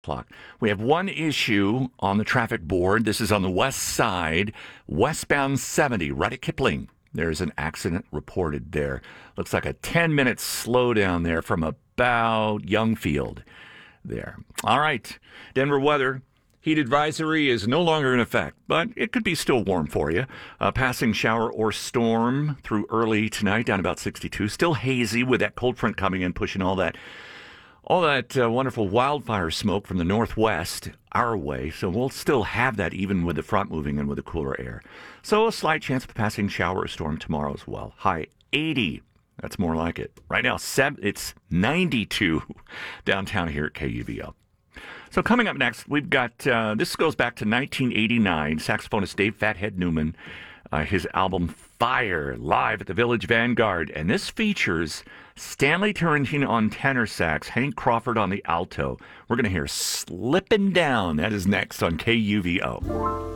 O'clock. We have one issue on the traffic board. This is on the west side, westbound 70, right at Kipling. There's an accident reported there. Looks like a 10-minute slowdown there from about Youngfield there. All right, Denver weather. Heat advisory is no longer in effect, but it could be still warm for you. Passing shower or storm through early tonight, down about 62. Still hazy with that cold front coming in, pushing all that wonderful wildfire smoke from the northwest our way. So we'll still have that even with the front moving in with the cooler air. So a slight chance of a passing shower or storm tomorrow as well. High 80. That's more like it. Right now, it's 92 downtown here at KUVO. So coming up next, we've got, this goes back to 1989, saxophonist Dave Fathead Newman, his album Fire, live at the Village Vanguard. And this features Stanley Turrentine on tenor sax, Hank Crawford on the alto. We're going to hear Slippin' Down. That is next on KUVO.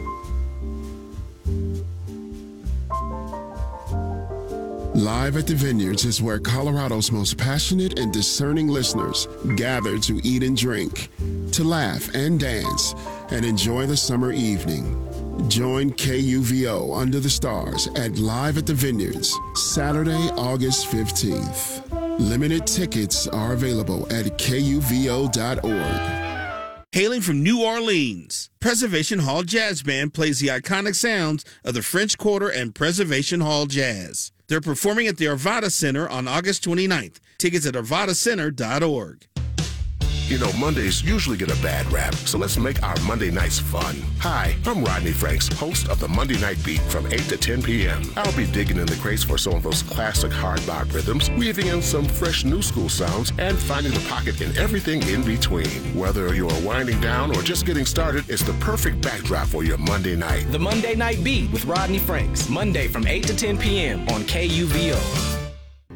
Live at the Vineyards is where Colorado's most passionate and discerning listeners gather to eat and drink, to laugh and dance, and enjoy the summer evening. Join KUVO Under the Stars at Live at the Vineyards, Saturday, August 15th. Limited tickets are available at KUVO.org. Hailing from New Orleans, Preservation Hall Jazz Band plays the iconic sounds of the French Quarter and Preservation Hall Jazz. They're performing at the Arvada Center on August 29th. Tickets at arvadacenter.org. You know, Mondays usually get a bad rap, so let's make our Monday nights fun. Hi, I'm Rodney Franks, host of the Monday Night Beat from 8 to 10 p.m. I'll be digging in the crates for some of those classic hard bop rhythms, weaving in some fresh new school sounds, and finding the pocket in everything in between. Whether you're winding down or just getting started, it's the perfect backdrop for your Monday night. The Monday Night Beat with Rodney Franks, Monday from 8 to 10 p.m. on KUVO.